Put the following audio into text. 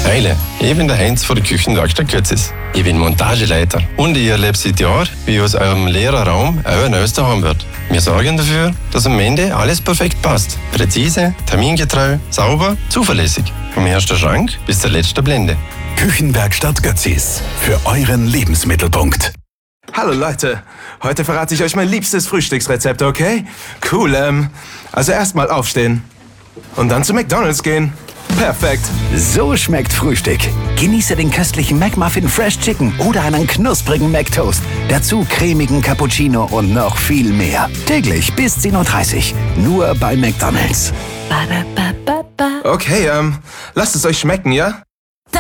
Heile, ich bin der Heinz von der Küchenwerkstatt Götzis. Ich bin Montageleiter und ich erlebe seit Jahren, wie aus eurem leeren Raum auch ein neues daheim wird. Wir sorgen dafür, dass am Ende alles perfekt passt. Präzise, termingetreu, sauber, zuverlässig. Vom ersten Schrank bis zur letzten Blende. Küchenwerkstatt Götzis. Für euren Lebensmittelpunkt. Hallo Leute, heute verrate ich euch mein liebstes Frühstücksrezept, okay? Cool, also erstmal aufstehen und dann zu McDonald's gehen. Perfekt. So schmeckt Frühstück. Genieße den köstlichen McMuffin Fresh Chicken oder einen knusprigen McToast. Dazu cremigen Cappuccino und noch viel mehr. Täglich bis 10:30 Uhr. Nur bei McDonald's. Okay, lasst es euch schmecken, ja?